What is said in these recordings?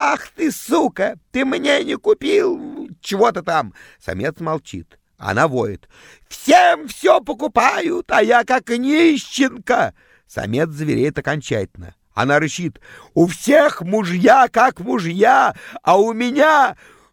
«Ах ты, сука! Ты мне не купил чего-то там!» Самец молчит. Она воет. «Всем все покупают, а я как нищенка!» Самец звереет окончательно. Она рычит. «У всех мужья как мужья, а у меня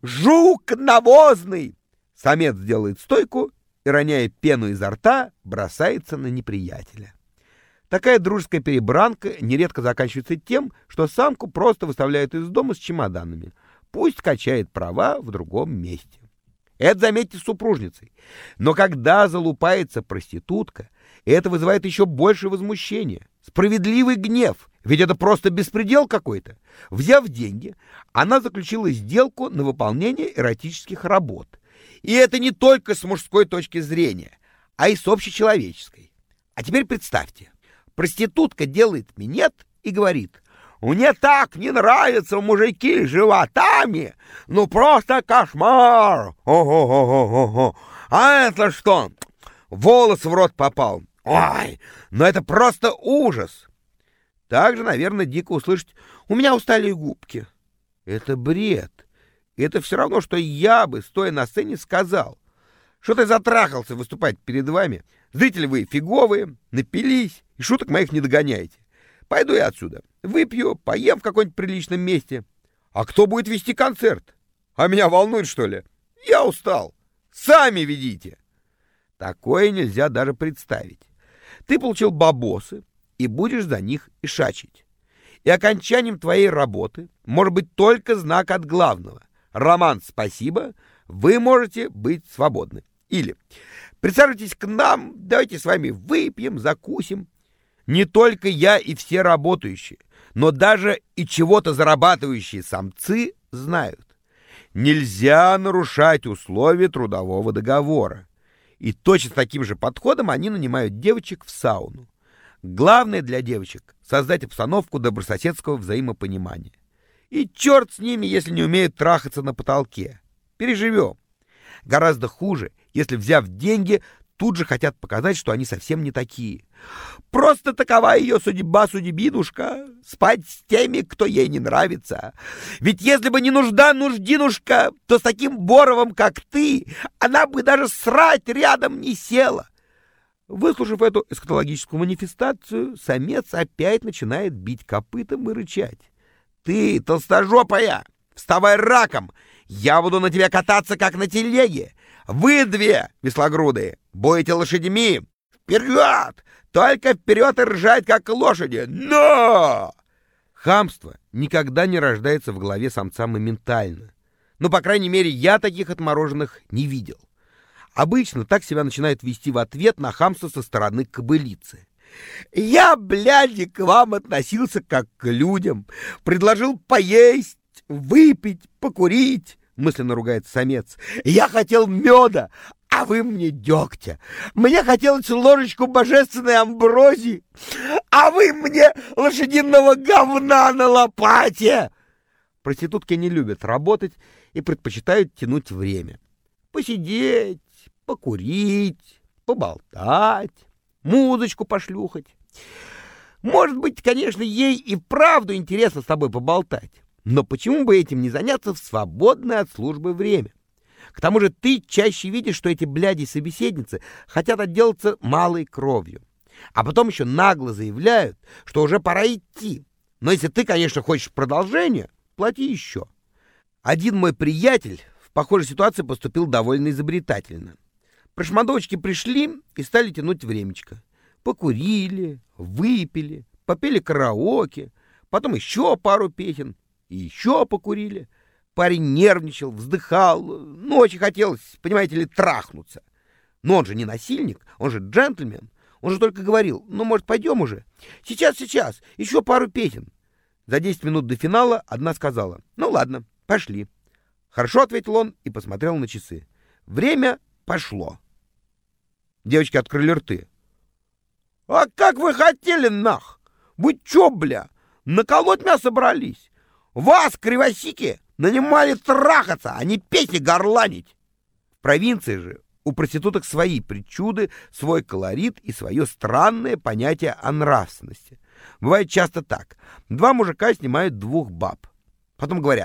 жук навозный!» Самец делает стойку и, роняя пену изо рта, бросается на неприятеля. Такая дружеская перебранка нередко заканчивается тем, что самку просто выставляют из дома с чемоданами. Пусть качает права в другом месте. Это, заметьте, с супружницей. Но когда залупается проститутка, это вызывает еще больше возмущения. Справедливый гнев, ведь это просто беспредел какой-то. Взяв деньги, она заключила сделку на выполнение эротических работ. И это не только с мужской точки зрения, а и с общечеловеческой. А теперь представьте, проститутка делает минет и говорит: «Мне так не нравятся мужики с животами, ну просто кошмар! Ого-го-го-го! А это что? Волос в рот попал! Ой, ну это просто ужас!» Также, наверное, дико услышать: «У меня устали губки». Это бред. Это все равно, что я бы, стоя на сцене, сказал: «Что ты затрахался выступать перед вами? Зрители вы фиговые, напились, и шуток моих не догоняете. Пойду я отсюда, выпью, поем в каком-нибудь приличном месте. А кто будет вести концерт? А меня волнует, что ли? Я устал. Сами ведите». Такое нельзя даже представить. Ты получил бабосы и будешь за них ишачить. И окончанием твоей работы может быть только знак от главного: «Роман, спасибо, вы можете быть свободны». Или «Присаживайтесь к нам, давайте с вами выпьем, закусим». Не только я и все работающие, но даже и чего-то зарабатывающие самцы знают: нельзя нарушать условия трудового договора. И точно с таким же подходом они нанимают девочек в сауну. Главное для девочек — создать обстановку добрососедского взаимопонимания. И черт с ними, если не умеют трахаться на потолке. Переживем. Гораздо хуже, если, взяв деньги, тут же хотят показать, что они совсем не такие. Просто такова ее судьба, судьбинушка, спать с теми, кто ей не нравится. Ведь если бы не нужда, нуждинушка, то с таким Боровым, как ты, она бы даже срать рядом не села. Выслушав эту эсхатологическую манифестацию, самец опять начинает бить копытом и рычать: «Ты, толстожопая, вставай раком! Я буду на тебя кататься, как на телеге! Вы две, веслогрудые, будете лошадьми! Вперед! Только вперед и ржать, как лошади! Но!» Хамство никогда не рождается в голове самца моментально. Ну, по крайней мере, я таких отмороженных не видел. Обычно так себя начинают вести в ответ на хамство со стороны кобылицы. «Я, бляди, к вам относился как к людям. Предложил поесть, выпить, покурить», — мысленно ругается самец. «Я хотел меда, а вы мне дегтя. Мне хотелось ложечку божественной амброзии, а вы мне лошадиного говна на лопате». Проститутки не любят работать и предпочитают тянуть время. Посидеть, покурить, поболтать, музычку пошлюхать. Может быть, конечно, ей и вправду интересно с тобой поболтать, но почему бы этим не заняться в свободное от службы время? К тому же ты чаще видишь, что эти бляди-собеседницы хотят отделаться малой кровью, а потом еще нагло заявляют, что уже пора идти. Но если ты, конечно, хочешь продолжения, плати еще. Один мой приятель в похожей ситуации поступил довольно изобретательно. Прошмандовочки пришли и стали тянуть времечко. Покурили, выпили, попели караоке, потом еще пару песен и еще покурили. Парень нервничал, вздыхал, ну, очень хотелось, понимаете ли, трахнуться. Но он же не насильник, он же джентльмен. Он же только говорил: «Ну, может, пойдем уже? Сейчас, еще пару песен». За 10 минут до финала одна сказала: «Ну, ладно, пошли». «Хорошо», — ответил он и посмотрел на часы. «Время пошло». Девочки открыли рты. «А как вы хотели, нах? Вы чё, бля, наколоть меня собрались? Вас, кривосики, нанимали трахаться, а не петь и горланить». В провинции же у проституток свои причуды, свой колорит и свое странное понятие о нравственности. Бывает часто так. Два мужика снимают двух баб. Потом говорят: